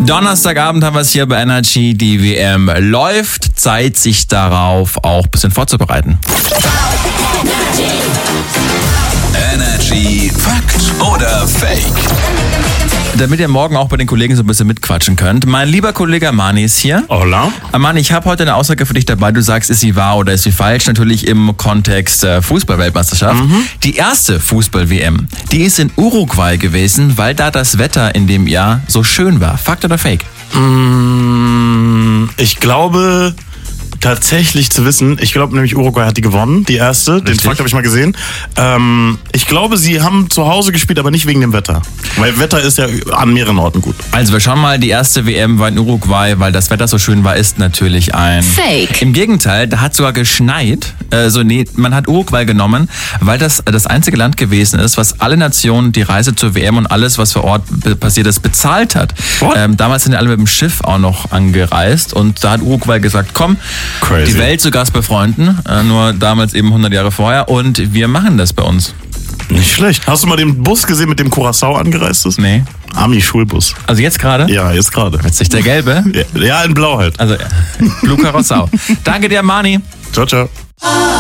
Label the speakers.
Speaker 1: Donnerstagabend haben wir es hier bei Energy. Die WM läuft. Zeit, sich darauf auch ein bisschen vorzubereiten.
Speaker 2: Energy Fakt oder Fake?
Speaker 1: Damit ihr morgen auch bei den Kollegen so ein bisschen mitquatschen könnt. Mein lieber Kollege Mani ist hier.
Speaker 3: Hola.
Speaker 1: Mani, ich habe heute eine Aussage für dich dabei. Du sagst, ist sie wahr oder ist sie falsch? Natürlich im Kontext Fußball-Weltmeisterschaft. Die erste Fußball-WM, die ist in Uruguay gewesen, weil da das Wetter in dem Jahr so schön war. Fakt oder Fake?
Speaker 3: Ich glaube tatsächlich zu wissen, ich glaube nämlich Uruguay hat die gewonnen, die erste.
Speaker 1: Richtig.
Speaker 3: Den Fakt habe ich mal gesehen. Ich glaube, sie haben zu Hause gespielt, aber nicht wegen dem Wetter. Weil Wetter ist ja an mehreren Orten gut.
Speaker 1: Also wir schauen mal, die erste WM war in Uruguay, weil das Wetter so schön war, ist natürlich ein
Speaker 4: Fake.
Speaker 1: Im Gegenteil, da hat sogar geschneit. Man hat Uruguay genommen, weil das einzige Land gewesen ist, was alle Nationen die Reise zur WM und alles, was vor Ort passiert ist, bezahlt hat. Damals sind ja alle mit dem Schiff auch noch angereist und da hat Uruguay gesagt, komm,
Speaker 3: Crazy.
Speaker 1: die Welt zu Gast bei Freunden, nur damals eben 100 Jahre vorher und wir machen das bei uns.
Speaker 3: Nicht schlecht. Hast du mal den Bus gesehen, mit dem Curaçao angereist ist?
Speaker 1: Nee.
Speaker 3: Ami-Schulbus.
Speaker 1: Also jetzt gerade?
Speaker 3: Ja, jetzt gerade.
Speaker 1: Witzig, der gelbe?
Speaker 3: Ja, in Blau halt.
Speaker 1: Also Blue Curaçao. Danke dir, Mani.
Speaker 3: Ciao, ciao.